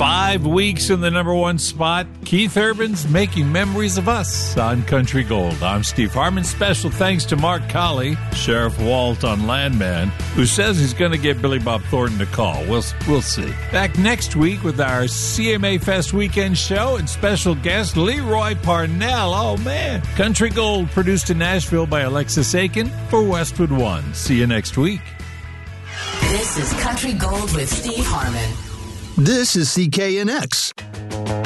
5 weeks in the number one spot. Keith Urban's Making Memories of Us on Country Gold. I'm Steve Harmon. Special thanks to Mark Colley, Sheriff Walt on Landman, who says he's going to get Billy Bob Thornton to call. We'll see. Back next week with our CMA Fest weekend show and special guest Leroy Parnell. Oh, man. Country Gold, produced in Nashville by Alexis Aiken for Westwood One. See you next week. This is Country Gold with Steve Harmon. This is CKNX.